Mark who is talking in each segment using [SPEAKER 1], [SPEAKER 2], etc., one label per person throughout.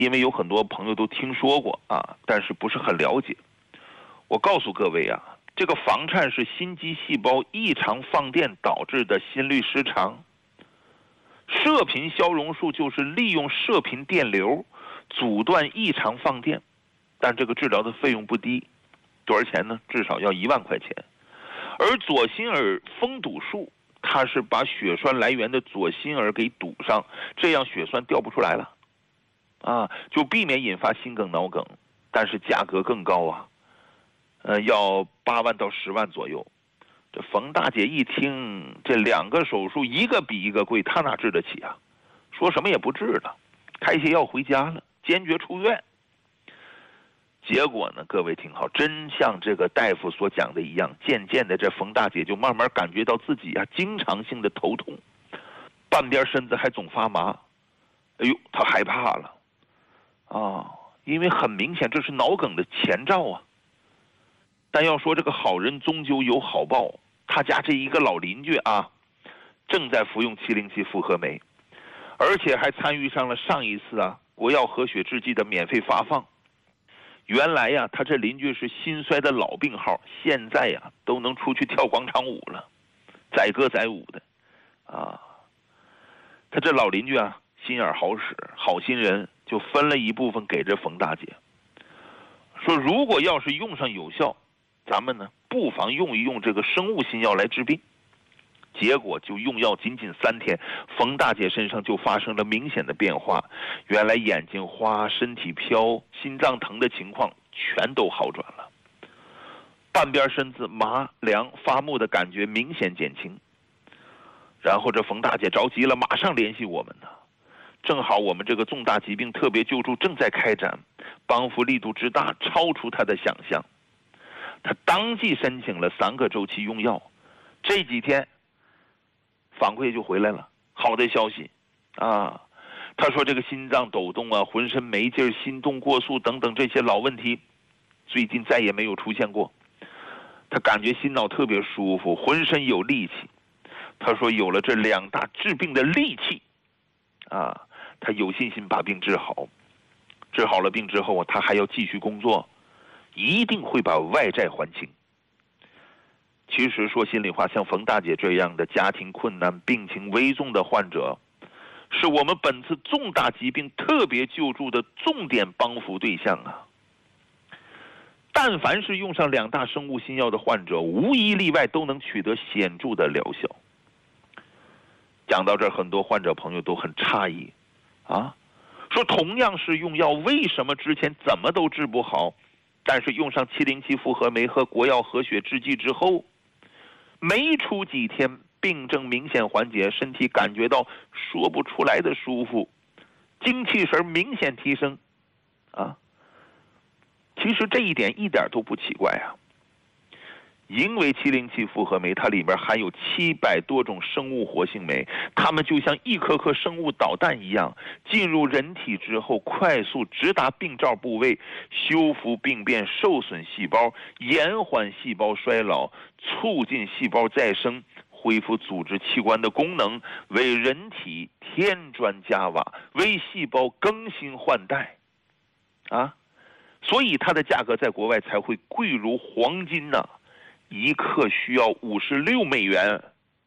[SPEAKER 1] 因为有很多朋友都听说过啊，但是不是很了解。我告诉各位啊，这个房颤是心肌细胞异常放电导致的心律失常。射频消融术就是利用射频电流阻断异常放电，但这个治疗的费用不低，多少钱呢？至少要1万块钱。而左心耳封堵术，它是把血栓来源的左心耳给堵上，这样血栓掉不出来了，啊，就避免引发心梗、脑梗，但是价格更高啊，要8万到10万左右。这冯大姐一听，这2个手术一个比一个贵，她哪治得起啊？说什么也不治了，开些药回家了，坚决出院。结果呢，各位听好，真像这个大夫所讲的一样，渐渐的这冯大姐就慢慢感觉到自己啊经常性的头痛，半边身子还总发麻。哎呦，她害怕了啊，因为很明显这是脑梗的前兆啊。但要说这个好人终究有好报，他家这一个老邻居啊，正在服用707复合酶，而且还参与上了上一次啊国药和血制剂的免费发放。原来呀，他这邻居是心衰的老病号，现在呀都能出去跳广场舞了，载歌载舞的啊。他这老邻居啊，心眼好使，好心人，就分了一部分给这冯大姐，说如果要是用上有效，咱们呢不妨用一用这个生物新药来治病。结果就用药仅3天，冯大姐身上就发生了明显的变化，原来眼睛花、身体飘、心脏疼的情况全都好转了，半边身子麻凉发木的感觉明显减轻。然后这冯大姐着急了，马上联系我们呢。正好我们这个重大疾病特别救助正在开展，帮扶力度之大超出她的想象。她当即申请了3个周期用药，这几天反馈就回来了，好的消息啊！他说这个心脏抖动啊，浑身没劲儿、心动过速等等这些老问题，最近再也没有出现过。他感觉心脑特别舒服，浑身有力气。他说有了这2大治病的利器啊，他有信心把病治好。治好了病之后，他还要继续工作，一定会把外债还清。其实说心里话，像冯大姐这样的家庭困难、病情危重的患者，是我们本次重大疾病特别救助的重点帮扶对象啊。但凡是用上2大生物新药的患者，无一例外都能取得显著的疗效。讲到这儿，很多患者朋友都很诧异啊，说同样是用药，为什么之前怎么都治不好，但是用上707复合酶和国药和血制剂之后，没出几天，病症明显缓解，身体感觉到说不出来的舒服，精气神明显提升啊。其实这一点一点都不奇怪啊，因为707复合酶它里面含有700多种生物活性酶，它们就像一颗颗生物导弹一样，进入人体之后快速直达病灶部位，修复病变受损细胞，延缓细胞衰老，促进细胞再生，恢复组织器官的功能，为人体添砖加瓦，为细胞更新换代啊。所以它的价格在国外才会贵如黄金呢，1克需要56美元。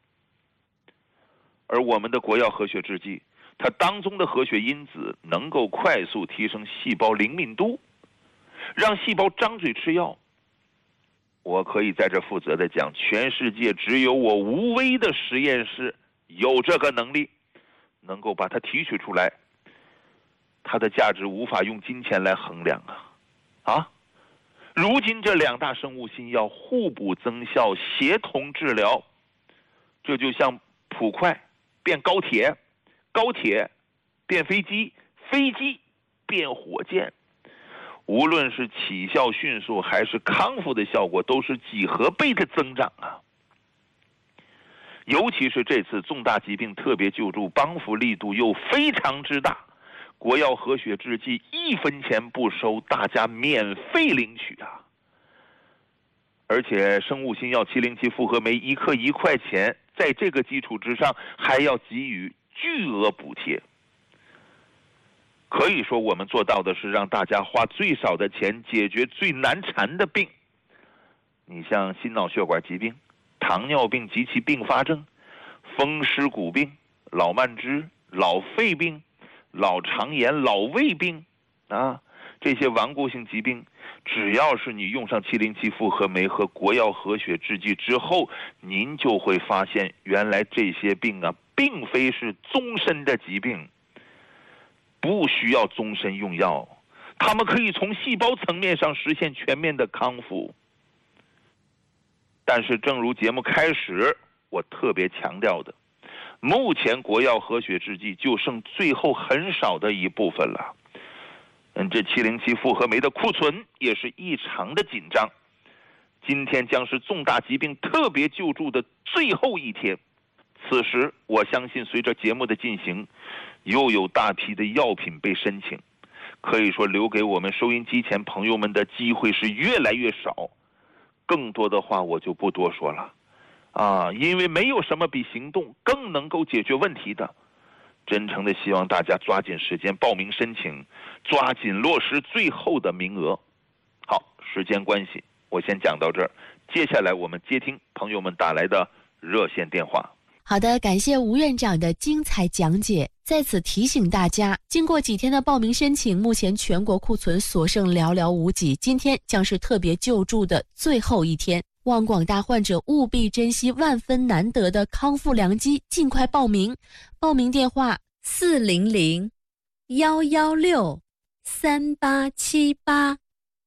[SPEAKER 1] 而我们的国药和血制剂，它当中的和血因子能够快速提升细胞灵敏度，让细胞张嘴吃药。我可以在这负责的讲，全世界只有我无为的实验室有这个能力，能够把它提取出来。它的价值无法用金钱来衡量啊！如今这2大生物新药互补增效，协同治疗，这就像普快变高铁，高铁变飞机，飞机变火箭。无论是起效迅速还是康复的效果，都是几何倍的增长啊！尤其是这次重大疾病特别救助帮扶力度又非常之大，国药和血制剂1分钱不收，大家免费领取啊！而且生物新药707复合酶1克1块钱，在这个基础之上还要给予巨额补贴。 可以说我们做到的是让大家花最少的钱解决最难缠的病。你像心脑血管疾病、糖尿病及其并发症、风湿骨病、老慢支、老肺病、老肠炎、老胃病啊，这些顽固性疾病，只要是你用上707复合酶和国药和血制剂之后，您就会发现原来这些病啊并非是终身的疾病，不需要终身用药，他们可以从细胞层面上实现全面的康复。但是正如节目开始我特别强调的，目前国药和血制剂就剩最后很少的一部分了。这707复合酶的库存也是异常的紧张。今天将是重大疾病特别救助的最后一天，此时我相信随着节目的进行，又有大批的药品被申请，可以说留给我们收音机前朋友们的机会是越来越少。更多的话我就不多说了因为没有什么比行动更能够解决问题的。真诚的希望大家抓紧时间报名申请，抓紧落实最后的名额。好，时间关系我先讲到这儿，接下来我们接听朋友们打来的热线电话。
[SPEAKER 2] 好的，感谢吴院长的精彩讲解。在此提醒大家，经过几天的报名申请，目前全国库存所剩寥寥无几，今天将是特别救助的最后一天，望广大患者务必珍惜万分难得的康复良机，尽快报名。报名电话400-116-3878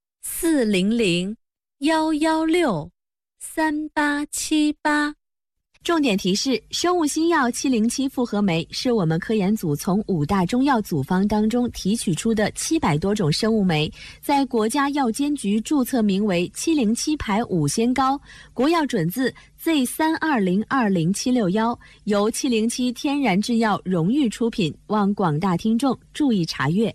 [SPEAKER 2] 400-116-3878。重点提示：生物新药707复合酶是我们科研组从5大中药组方当中提取出的700多种生物酶，在国家药监局注册名为707牌5仙膏，国药准字 Z3202071，由707天然制药荣誉出品，望广大听众注意查阅。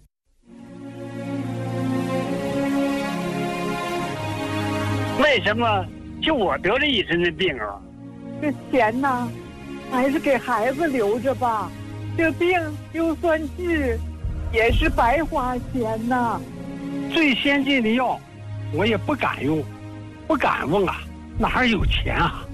[SPEAKER 3] 为什么就我得了一身的病啊？
[SPEAKER 4] 这钱呢，还是给孩子留着吧。这病就算治，也是白花钱呐。
[SPEAKER 3] 最先进的药，我也不敢用，不敢问啊，哪有钱啊？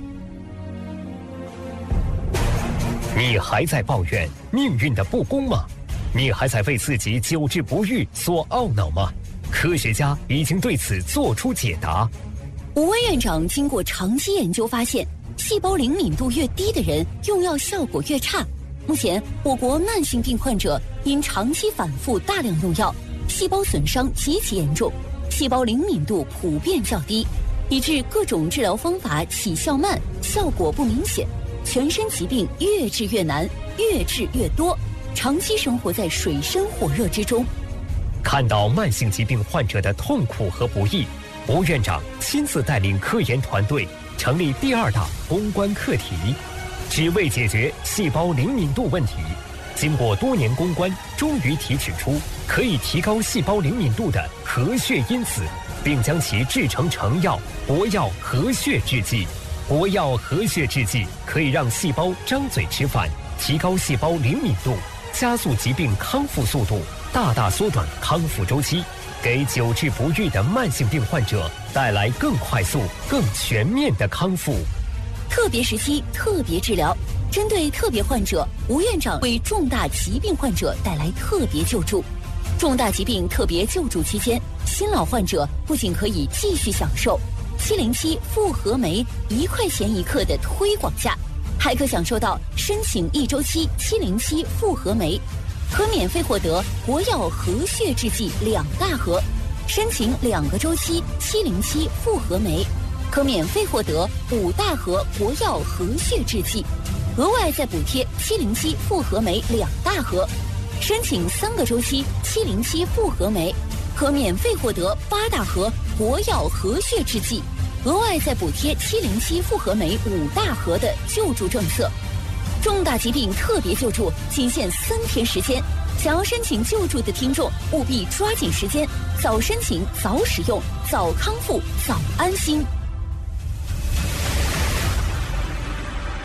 [SPEAKER 5] 你还在抱怨命运的不公吗？你还在为自己久治不愈所懊恼吗？科学家已经对此做出解答。
[SPEAKER 6] 吴威院长经过长期研究发现，细胞灵敏度越低的人用药效果越差。目前我国慢性病患者因长期反复大量用药，细胞损伤极其严重，细胞灵敏度普遍较低，以致各种治疗方法起效慢，效果不明显，全身疾病越治越难，越治越多，长期生活在水深火热之中。
[SPEAKER 5] 看到慢性疾病患者的痛苦和不易，吴院长亲自带领科研团队成立第2大攻关课题，只为解决细胞灵敏度问题。经过多年攻关，终于提取出可以提高细胞灵敏度的和血因子，并将其制成成药国药和血制剂。国药和血制剂可以让细胞张嘴吃饭，提高细胞灵敏度，加速疾病康复速度，大大缩短康复周期，给久治不愈的慢性病患者带来更快速、更全面的康复。
[SPEAKER 6] 特别时期特别治疗，针对特别患者，吴院长为重大疾病患者带来特别救助。重大疾病特别救助期间，新老患者不仅可以继续享受707复合酶1块钱1克的推广价，还可享受到申请1周期707复合酶，可免费获得国药和血制剂2大盒；申请2个周期707复合酶，可免费获得5大盒国药和血制剂，额外再补贴707复合酶2大盒；申请3个周期707复合酶，可免费获得8大盒国药和血制剂，额外再补贴707复合酶5大盒的救助政策。重大疾病特别救助仅限3天时间，想要申请救助的听众务必抓紧时间，早申请早使用，早康复早安心。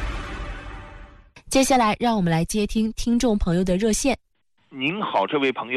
[SPEAKER 2] 接下来让我们来接听听众朋友的热线。
[SPEAKER 1] 您好，这位朋友。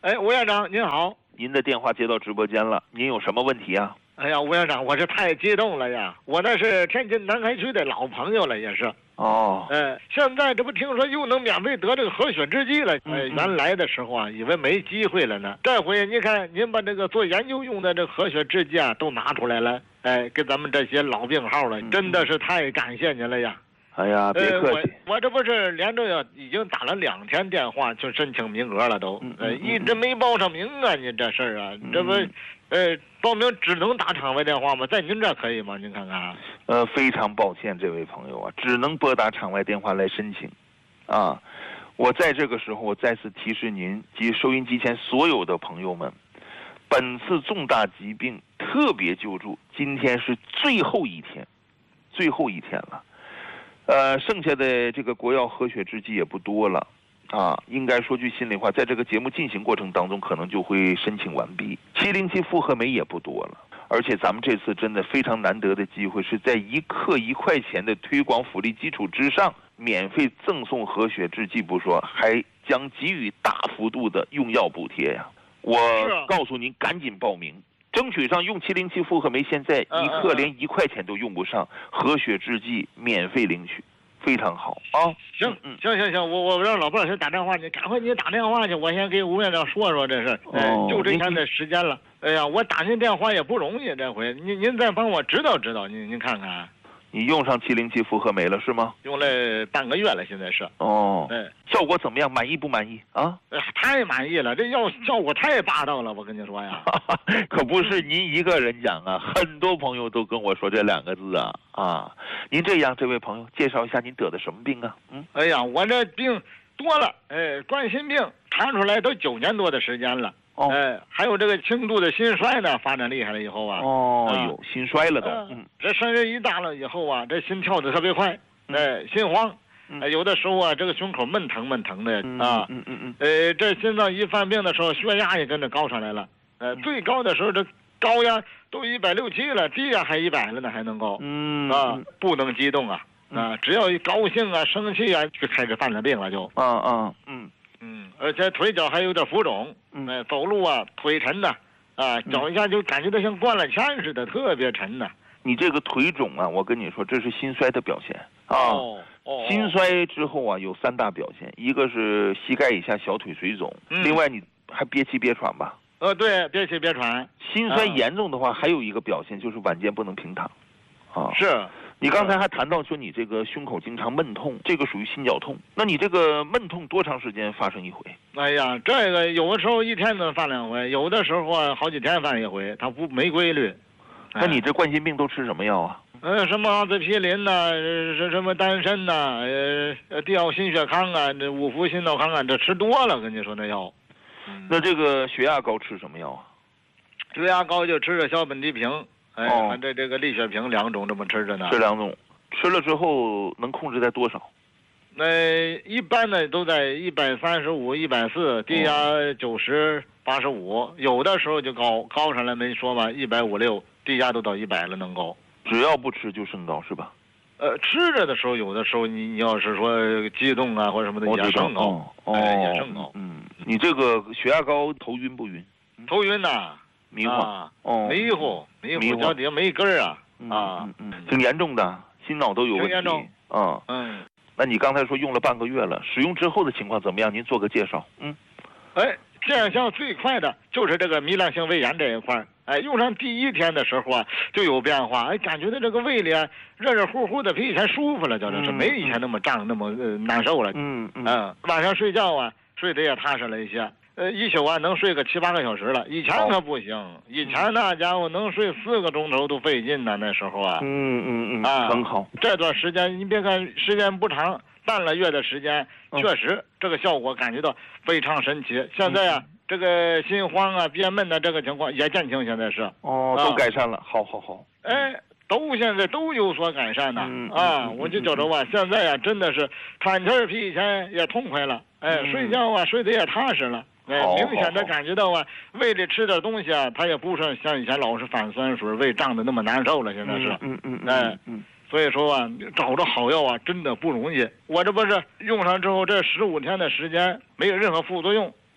[SPEAKER 7] 哎，吴院长您好。
[SPEAKER 1] 您的电话接到直播间了，您有什么问题啊？
[SPEAKER 7] 哎呀，吴院长，我是太激动了呀！我那是天津南海区的老朋友了，也是。
[SPEAKER 1] 哦。
[SPEAKER 7] 现在这不听说又能免费得这个活血制剂了？原来的时候啊，以为没机会了呢。这回你看，您把这个做研究用的这活血制剂啊，都拿出来了，给咱们这些老病号了，真的是太感谢您了呀！
[SPEAKER 1] 哎呀，别客气。
[SPEAKER 7] 我这不是连着已经打了2天电话就申请名额了都，一直没报上名啊！你这事儿啊，这不，报名只能打场外电话吗？在您这可以吗？您看看。
[SPEAKER 1] 非常抱歉，这位朋友啊，只能拨打场外电话来申请，啊，我在这个时候，我再次提示您及收音机前所有的朋友们，本次重大疾病特别救助，今天是最后一天了。剩下的这个国药活血制剂也不多了，啊，应该说句心里话，在这个节目进行过程当中，可能就会申请完毕。707复合酶也不多了，而且咱们这次真的非常难得的机会，是在1克1块钱的推广福利基础之上，免费赠送活血制剂不说，还将给予大幅度的用药补贴呀！我告诉您，赶紧报名。争取上用707复合酶，现在1克连1块钱都用不上，活血制剂免费领取，非常好啊！
[SPEAKER 7] 行，我让老伴先打电话去，赶快你打电话去，我先给吴院长说这事。就这天的时间了。哎呀，我打您电话也不容易，这回您再帮我指导指导，您看看。
[SPEAKER 1] 你用上707复合酶了是吗？
[SPEAKER 7] 用了半个月了，现在是。
[SPEAKER 1] 哦。效果怎么样？满意不满意啊？
[SPEAKER 7] 太满意了，这药效果太霸道了，我跟你说呀。
[SPEAKER 1] 可不是您一个人讲啊，很多朋友都跟我说这2个字啊。您这样，这位朋友介绍一下您得的什么病啊？
[SPEAKER 7] 哎呀，我这病多了，冠心病查出来都9年多的时间了。还有这个轻度的心衰呢，发展厉害了以后啊，
[SPEAKER 1] 有心衰了都。
[SPEAKER 7] 这声音一大了以后啊，这心跳的特别快，心慌，有的时候啊，这个胸口闷疼的啊，这心脏一犯病的时候，血压也跟着高上来了，最高的时候这高压都160、170了，低压还100了呢，还能够，不能激动啊，只要一高兴啊、生气啊，就开始犯了病了就，而且腿脚还有点浮肿，走路啊腿沉的，脚一下就感觉到像灌了铅似的，特别沉的。
[SPEAKER 1] 你这个腿肿啊，我跟你说，这是心衰的表现啊。心衰之后啊，有3大表现，一个是膝盖以下小腿水肿，另外你还憋气憋喘吧？
[SPEAKER 7] 对，憋气憋喘。
[SPEAKER 1] 心衰严重的话，还有一个表现就是晚间不能平躺，
[SPEAKER 7] 是。
[SPEAKER 1] 你刚才还谈到说你这个胸口经常闷痛，这个属于心绞痛。那你这个闷痛多长时间发生一回？
[SPEAKER 7] 哎呀，这个有的时候1天能犯2回，有的时候啊好几天犯1回，它没规律。
[SPEAKER 1] 那你这冠心病都吃什么药啊？
[SPEAKER 7] 什么阿司匹林呐，什么丹参呐，调心血康啊，这5氟心脑康啊，这吃多了，跟你说那药。
[SPEAKER 1] 那这个血压高吃什么药啊？
[SPEAKER 7] 血压高就吃着小本地平。这个利血平2种这么吃着呢。
[SPEAKER 1] 吃2种，吃了之后能控制在多少？
[SPEAKER 7] 一般呢都在135、140，低压90、85，有的时候就高上来没说吧，156，低压都到100了能够。
[SPEAKER 1] 只要不吃就升高是吧？
[SPEAKER 7] 吃着的时候，有的时候你要是说激动啊或者什么的也升高，也升高。
[SPEAKER 1] 你这个血压高头晕不晕？
[SPEAKER 7] 头晕呐。
[SPEAKER 1] 迷糊，
[SPEAKER 7] 迷糊，脚底下没一根啊，
[SPEAKER 1] 挺严重的，心脑都有问题，
[SPEAKER 7] 挺严重，
[SPEAKER 1] 那你刚才说用了半个月了，使用之后的情况怎么样？您做个介绍。
[SPEAKER 7] 见效最快的就是这个糜烂性胃炎这一块，用上第1天的时候啊就有变化，感觉到这个胃里啊热热乎乎的，比以前舒服了，就是没以前那么胀那么难受了。晚上睡觉啊睡得也踏实了一些。一宿啊能睡个7、8个小时了，以前可不行，以前那家伙能睡4个钟头都费劲呢，那时候啊。
[SPEAKER 1] 很好。
[SPEAKER 7] 这段时间你别看时间不长，半个月的时间，确实这个效果感觉到非常神奇。现在啊，这个心慌啊、憋闷的这个情况也减轻，现在是。
[SPEAKER 1] 都改善了，好。
[SPEAKER 7] 现在都有所改善呢。我就觉着吧，现在啊真的是喘气儿比以前也痛快了，睡觉啊睡得也踏实了。明显的感觉到啊，胃里吃点东西啊，它也不是像以前老是反酸水、胃胀的那么难受了。现在是，所以说啊，找着好药啊，真的不容易。我这不是用上之后，这15天的时间没有任何副作用，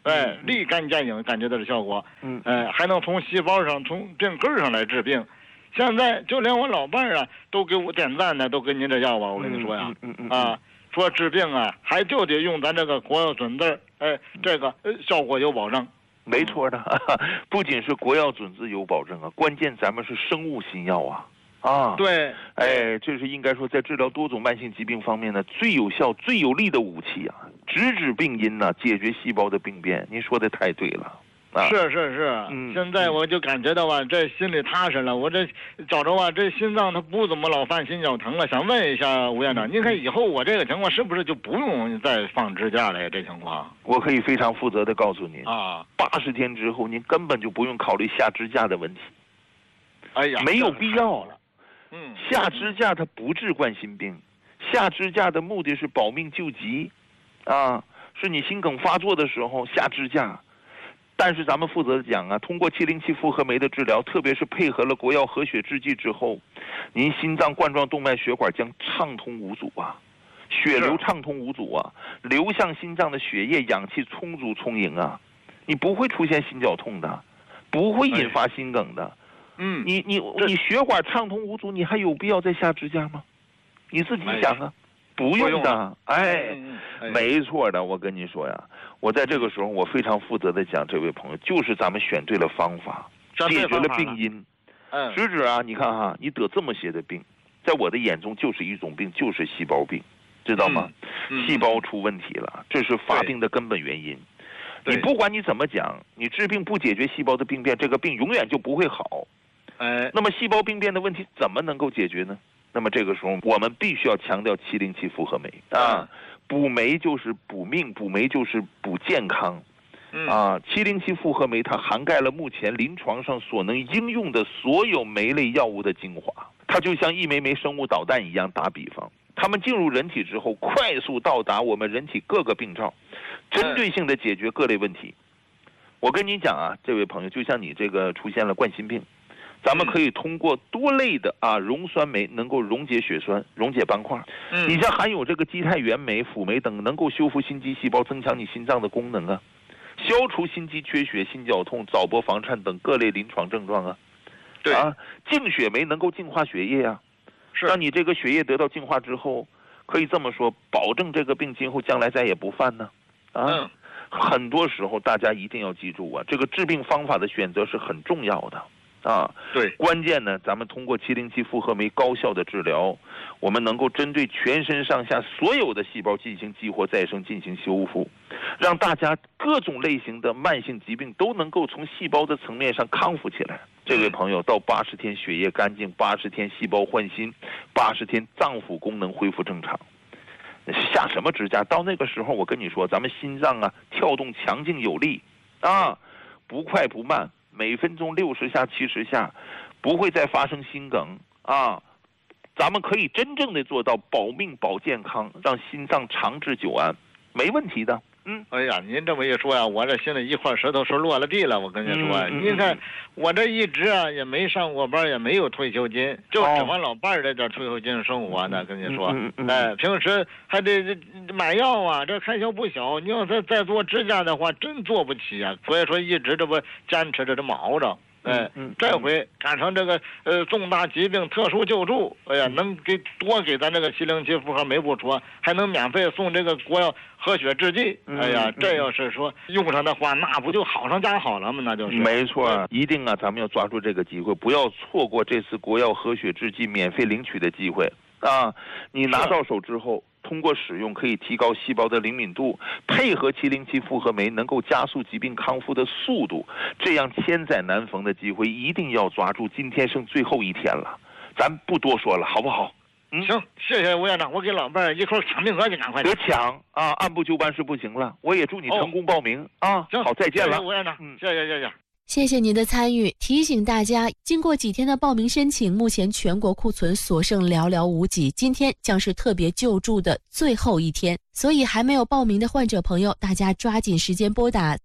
[SPEAKER 7] 立竿见影，感觉到的效果。还能从细胞上、从病根上来治病。现在就连我老伴儿啊，都给我点赞呢，都跟您这药啊，我跟你说呀，说治病啊，还就得用咱这个国药准字，这个效果有保证。
[SPEAKER 1] 没错的，不仅是国药准字有保证啊，关键咱们是生物新药啊。
[SPEAKER 7] 对，
[SPEAKER 1] 这是应该说在治疗多种慢性疾病方面呢最有效、最有力的武器啊，直指病因呢，解决细胞的病变。您说的太对了。
[SPEAKER 7] 是，现在我就感觉到啊，这心里踏实了。我这觉着啊，这心脏它不怎么老犯心绞疼了。想问一下吴院长，您看以后我这个情况是不是就不用再放支架了呀？这情况，
[SPEAKER 1] 我可以非常负责的告诉您
[SPEAKER 7] ，80
[SPEAKER 1] 天之后您根本就不用考虑下支架的问题。
[SPEAKER 7] 哎呀，
[SPEAKER 1] 没有必要了。下支架它不治冠心病，下支架的目的是保命救急，是你心梗发作的时候下支架。但是咱们负责的讲啊，通过707复合酶的治疗，特别是配合了国药和血制剂之后，您心脏冠状动脉血管将畅通无阻啊，血流畅通无阻啊，流向心脏的血液氧气充足充盈啊，你不会出现心绞痛的，不会引发心梗的。你血管畅通无阻，你还有必要再下支架吗？你自己想啊。不用的，没错的，我跟你说呀，我在这个时候我非常负责的讲，这位朋友就是咱们选对了方法，解决了病因。直指啊，你看哈，你得这么些的病，在我的眼中就是一种病，就是细胞病，知道吗？细胞出问题了，这是发病的根本原因。你不管你怎么讲，你治病不解决细胞的病变，这个病永远就不会好。那么细胞病变的问题怎么能够解决呢？那么这个时候我们必须要强调707复合酶补酶就是补命，补酶就是补健康。707复合酶它涵盖了目前临床上所能应用的所有酶类药物的精华，它就像一枚枚生物导弹一样。打比方，它们进入人体之后，快速到达我们人体各个病灶，针对性的解决各类问题。我跟你讲啊，这位朋友，就像你这个出现了冠心病，咱们可以通过多类的溶酸酶能够溶解血栓、溶解斑块。你像含有这个基肽原酶、辅酶等，能够修复心肌细胞，增强你心脏的功能啊，消除心肌缺血、心绞痛、早搏房颤等各类临床症状啊。净血酶能够净化血液啊，让你这个血液得到净化之后，可以这么说，保证这个病今后将来再也不犯呢。很多时候大家一定要记住啊，这个治病方法的选择是很重要的。关键呢，咱们通过707复合酶高效的治疗，我们能够针对全身上下所有的细胞进行激活再生，进行修复，让大家各种类型的慢性疾病都能够从细胞的层面上康复起来。这位朋友，到80天血液干净，80天细胞换新，80天脏腑功能恢复正常。下什么支架？到那个时候我跟你说，咱们心脏跳动强劲有力不快不慢，每分钟60下70下，不会再发生心梗咱们可以真正的做到保命保健康，让心脏长治久安，没问题的。
[SPEAKER 7] 哎呀，您这么一说呀，我这心里一块石头是落了地了。我跟您说，您看我这一直也没上过班，也没有退休金，就指望老伴儿这点退休金生活呢。跟您说，平时还得买药啊，这开销不小。你要再做支架的话，真做不起啊。所以说一直这不坚持着这么熬着。这回赶上这个重大疾病特殊救助，哎呀，能多给咱这个707复合酶不说，还能免费送这个国药和血制剂。哎呀，这要是说用上的话，那不就好上加好了吗？那就是
[SPEAKER 1] 没错，一定咱们要抓住这个机会，不要错过这次国药和血制剂免费领取的机会你拿到手之后，通过使用可以提高细胞的灵敏度，配合707复合酶能够加速疾病康复的速度，这样千载难逢的机会一定要抓住，今天剩最后一天了，咱不多说了，好不好？
[SPEAKER 7] 行，谢谢吴院长，我给老伴儿一块抢名额去，赶快
[SPEAKER 1] 别抢按部就班是不行了。我也祝你成功报名
[SPEAKER 7] 行，
[SPEAKER 1] 好，再见了，
[SPEAKER 7] 谢谢吴院长，谢谢。
[SPEAKER 2] 谢谢您的参与。提醒大家，经过几天的报名申请，目前全国库存所剩寥寥无几，今天将是特别救助的最后一天，所以还没有报名的患者朋友，大家抓紧时间拨打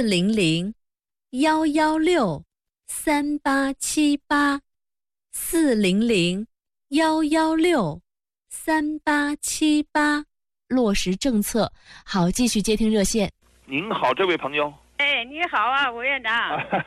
[SPEAKER 2] 400-116-3878 400-116-3878，落实政策。好，继续接听热线。
[SPEAKER 1] 您好，这位朋友。
[SPEAKER 8] 哎，你好啊，吴院长。